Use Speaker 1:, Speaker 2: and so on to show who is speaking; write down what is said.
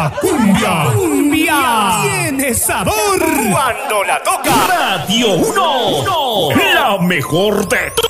Speaker 1: La cumbia tiene sabor cuando la toca Radio 1. La mejor de